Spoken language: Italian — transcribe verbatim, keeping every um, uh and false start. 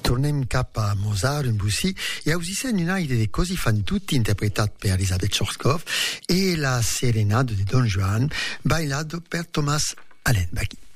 tornem cap a Mozart, Debussy, e ausissem una idea de Così fan tutti, interpretat per Elisabeth Schwarzkopf, e la Serenade de Don Juan, bailado per Thomas Allenbach.